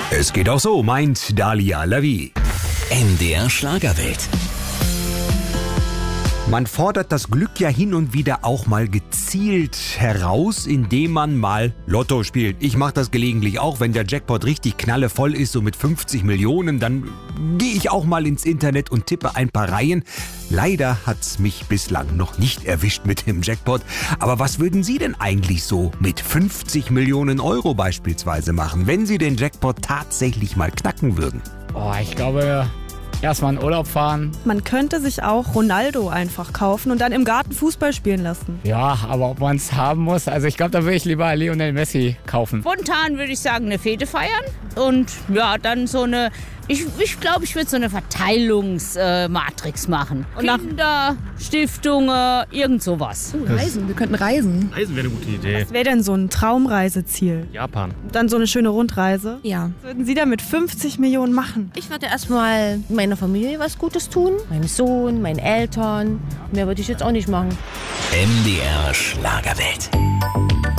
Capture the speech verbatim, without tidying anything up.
Es geht auch so, meint Dalia Lavi. M D R Schlagerwelt. Man fordert das Glück ja hin und wieder auch mal gezielt heraus, indem man mal Lotto spielt. Ich mache das gelegentlich auch, wenn der Jackpot richtig knallevoll ist, so mit fünfzig Millionen, dann gehe ich auch mal ins Internet und tippe ein paar Reihen. Leider hat's mich bislang noch nicht erwischt mit dem Jackpot. Aber was würden Sie denn eigentlich so mit fünfzig Millionen Euro beispielsweise machen, wenn Sie den Jackpot tatsächlich mal knacken würden? Oh, ich glaube, erstmal in Urlaub fahren. Man könnte sich auch Ronaldo einfach kaufen und dann im Garten Fußball spielen lassen. Ja, aber ob man es haben muss, also ich glaube, da würde ich lieber Lionel Messi kaufen. Spontan würde ich sagen, eine Fete feiern und ja, dann so eine, ich glaube, ich, glaub, ich würde so eine Verteilungsmatrix äh, machen. Und Kinder, Stiftungen, irgend sowas. Uh, reisen, wir könnten reisen. Reisen wäre eine gute Idee. Was wäre denn so ein Traumreiseziel? Japan. Dann so eine schöne Rundreise? Ja. Was würden Sie da mit fünfzig Millionen machen? Ich würde erstmal meiner Familie was Gutes tun. Meinem Sohn, meinen Eltern. Mehr würde ich jetzt auch nicht machen. M D R Schlagerwelt.